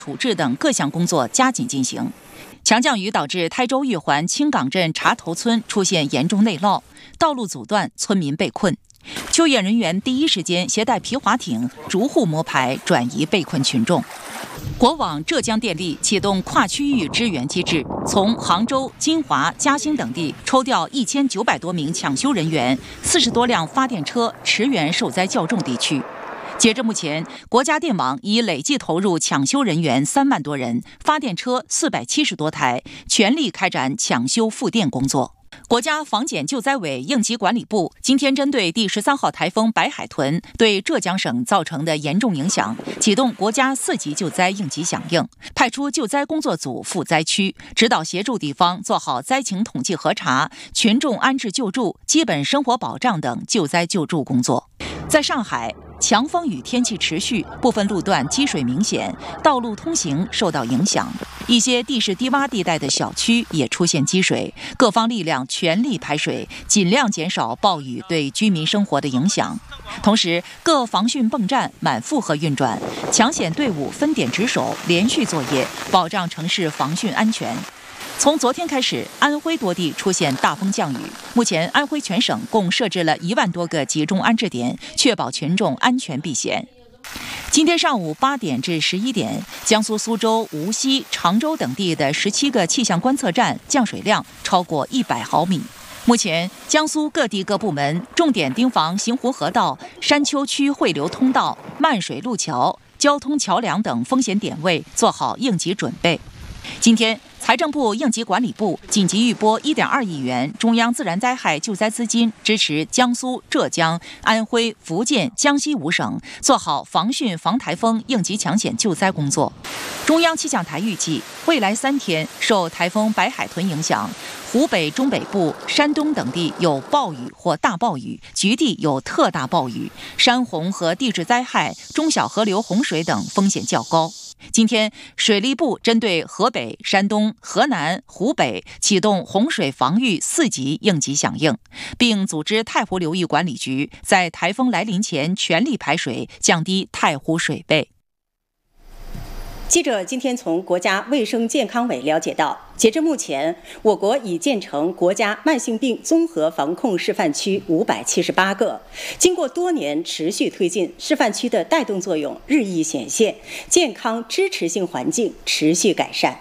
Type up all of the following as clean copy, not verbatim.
处置等各项工作加紧进行。强降雨导致台州玉环青岗镇茶头村出现严重内涝，道路阻断，村民被困。救援人员第一时间携带皮划艇逐户摸排，转移被困群众。国网浙江电力启动跨区域支援机制，从杭州、金华、嘉兴等地抽调1900多名抢修人员、40多辆发电车驰援受灾较重地区。截至目前，国家电网已累计投入抢修人员3万多人，发电车470多台，全力开展抢修复电工作。国家防检救灾委应急管理部今天针对第13号台风白海豚对浙江省造成的严重影响，启动国家4级救灾应急响应，派出救灾工作组赴灾区，指导协助地方做好灾情统计核查、群众安置救助、基本生活保障等救灾救助工作。在上海，强风雨天气持续，部分路段积水明显，道路通行受到影响。一些地势低洼地带的小区也出现积水，各方力量全力排水，尽量减少暴雨对居民生活的影响。同时，各防汛泵站满负荷运转，抢险队伍分点值守，连续作业，保障城市防汛安全。从昨天开始，安徽多地出现大风降雨。目前，安徽全省共设置了1万多个集中安置点，确保群众安全避险。今天上午8点至11点，江苏苏州、无锡、常州等地的17个气象观测站降水量超过100毫米。目前，江苏各地各部门重点盯防邢湖河道、山丘区汇流通道、漫水路桥、交通桥梁等风险点位，做好应急准备。今天，财政部应急管理部紧急预拨1.2亿元中央自然灾害救灾资金，支持江苏、浙江、安徽、福建、江西5省做好防汛防台风应急抢险救灾工作。中央气象台预计，未来3天受台风白海豚影响，湖北中北部、山东等地有暴雨或大暴雨，局地有特大暴雨，山洪和地质灾害、中小河流洪水等风险较高。今天，水利部针对河北、山东、河南、湖北启动洪水防御4级应急响应，并组织太湖流域管理局在台风来临前全力排水，降低太湖水位。 记者今天从国家卫生健康委了解到，截至目前，我国已建成国家慢性病综合防控示范区578个。经过多年持续推进，示范区的带动作用日益显现，健康支持性环境持续改善。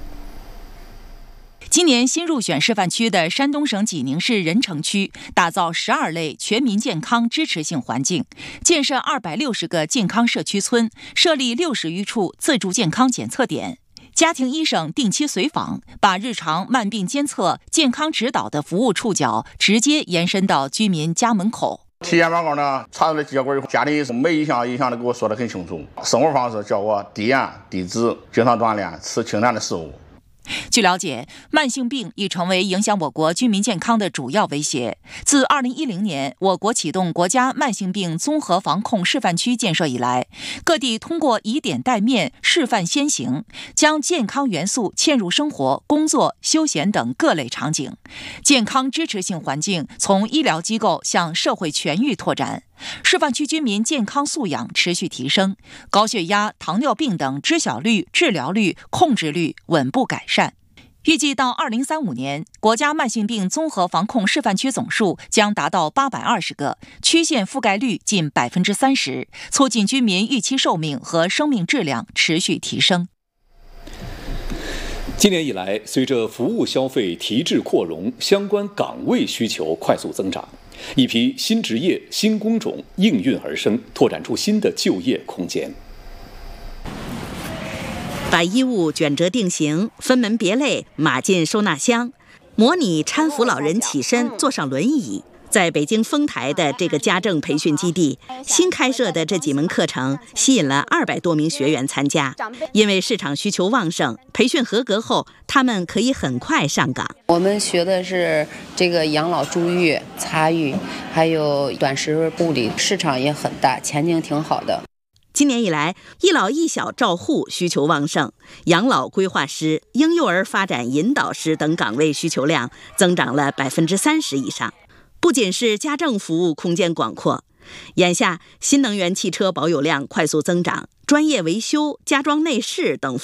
今年新入选示范区的山东省济宁市任城区，打造12类全民健康支持性环境，建设260个健康社区村，设立60余处自助健康检测点。家庭医生定期随访，把日常慢病监测、健康指导的服务触角直接延伸到居民家门口。 体检报告呢，查出来结果以后，家庭医生每一项都给我说得很清楚。生活方式叫我低盐、低脂，经常锻炼，吃清淡的食物。 据了解，慢性病已成为影响我国居民健康的主要威胁。自2010年我国启动国家慢性病综合防控示范区建设以来，各地通过以点带面、示范先行，将健康元素嵌入生活、工作、休闲等各类场景，健康支持性环境从医疗机构向社会全域拓展。示范区居民健康素养持续提升，高血压、糖尿病等知晓率、治疗率、控制率稳步改善。预计到2035年，国家慢性病综合防控示范区总数将达到820个，区县覆盖率近30%，促进居民预期寿命和生命质量持续提升。 今年以来，随着服务消费提质扩容，相关岗位需求快速增长，一批新职业、新工种应运而生，拓展出新的就业空间。 把衣物卷折定型，分门别类码进收纳箱，模拟搀扶老人起身坐上轮椅。在北京丰台的这个家政培训基地，新开设的这几门课程吸引了200多名学员参加。因为市场需求旺盛，培训合格后，他们可以很快上岗。 我们学的是这个养老助浴、擦浴，还有短时护理，市场也很大，前景挺好的。 今年以来，一老一小照护需求旺盛，养老规划师、婴幼儿发展引导师等岗位需求量增长了30%以上。不仅是家政服务空间广阔，眼下新能源汽车保有量快速增长，专业维修、家装内饰等